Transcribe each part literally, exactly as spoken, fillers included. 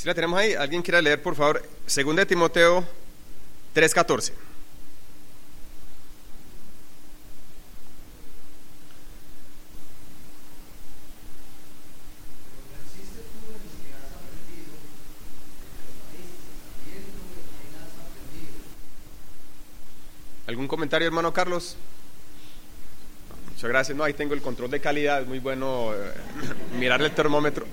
Si la tenemos ahí, ¿alguien quiere leer, por favor? Segunda de Timoteo tres catorce. ¿Algún comentario, hermano Carlos? Muchas gracias. No, ahí tengo el control de calidad. Es muy bueno eh, mirar el termómetro.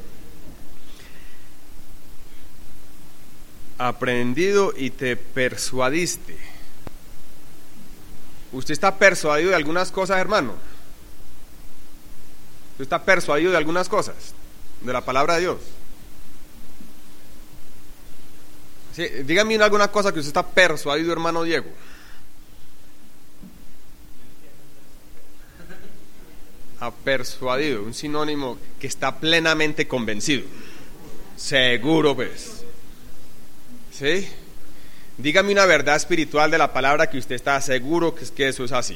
Aprendido y te persuadiste. ¿Usted está persuadido de algunas cosas, hermano? ¿Usted está persuadido de algunas cosas? De la palabra de Dios. Sí, dígame alguna cosa que usted está persuadido, hermano Diego. A persuadido, un sinónimo que está plenamente convencido. Seguro, pues. ¿Sí? Dígame una verdad espiritual de la palabra que usted está seguro que, es que eso es así.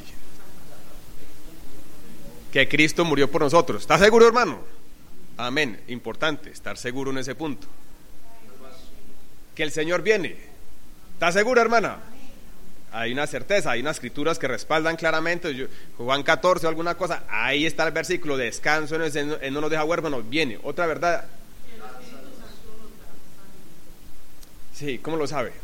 Que Cristo murió por nosotros. ¿Está seguro, hermano? Amén. Importante estar seguro en ese punto. Que el Señor viene. ¿Está seguro, hermana? Hay una certeza, hay unas escrituras que respaldan claramente. Yo, Juan catorce o alguna cosa, ahí está el versículo: descanso, Él no nos deja huérfanos. Viene. Otra verdad. Sí, ¿cómo lo sabe?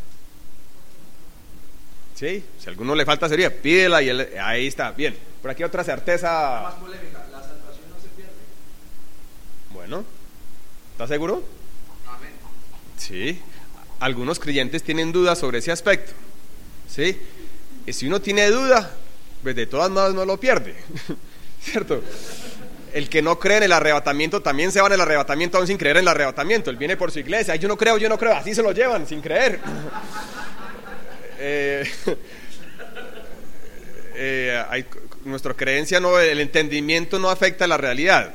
Sí, si a alguno le falta sería, pídela y él, ahí está. Bien, por aquí otra certeza. Más polémica, la salvación no se pierde. Bueno, ¿está seguro? Amén. Sí, algunos creyentes tienen dudas sobre ese aspecto. ¿Sí? Y si uno tiene duda, pues de todas maneras no lo pierde. ¿Cierto? El que no cree en el arrebatamiento también se va en el arrebatamiento aún sin creer en el arrebatamiento. Él viene por su iglesia. Ay, yo no creo, yo no creo. Así se lo llevan, sin creer. eh, eh, hay, nuestra creencia, no, el entendimiento no afecta la realidad.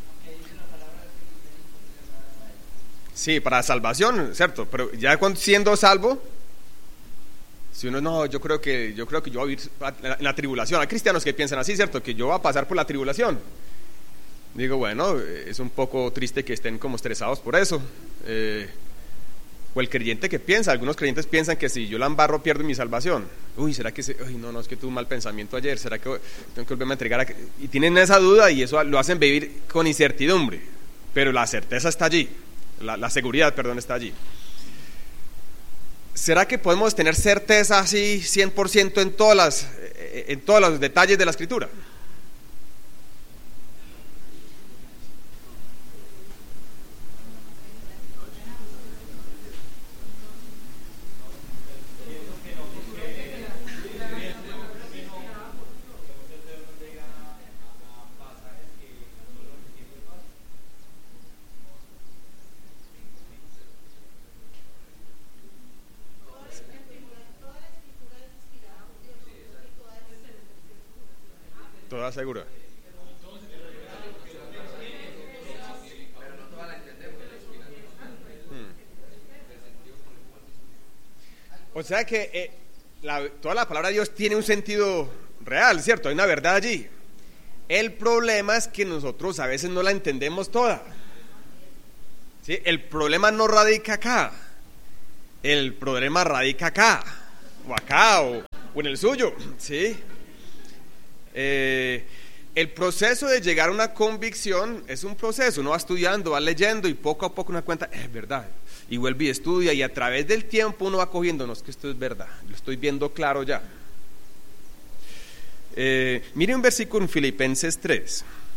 Sí, para salvación, ¿cierto? Pero ya cuando, siendo salvo, si uno no, yo creo que yo creo que yo voy a vivir en la tribulación. Hay cristianos que piensan así, ¿cierto? Que yo voy a pasar por la tribulación. Digo, bueno, es un poco triste que estén como estresados por eso. Eh, o el creyente que piensa, algunos creyentes piensan que si yo la embarro pierdo mi salvación. Uy, ¿será que se, uy, no, no, es que tuve un mal pensamiento ayer, ¿será que tengo que volverme a entregar? A... Y tienen esa duda y eso lo hacen vivir con incertidumbre. Pero la certeza está allí, la, la seguridad, perdón, está allí. ¿Será que podemos tener certeza así cien por ciento en todas las, en todos los detalles de la Escritura? ¿Toda segura? Hmm. O sea que eh, la, toda la palabra de Dios tiene un sentido real, ¿cierto? Hay una verdad allí. El problema es que nosotros a veces no la entendemos toda. ¿Sí? El problema no radica acá. El problema radica acá, o acá, o, o en el suyo, ¿sí? Eh, el proceso de llegar a una convicción es un proceso. Uno va estudiando, va leyendo y poco a poco uno da cuenta, es verdad, y vuelve y estudia, y a través del tiempo uno va cogiendo, no, es que esto es verdad, lo estoy viendo claro ya. Eh, mire un versículo en Filipenses tres.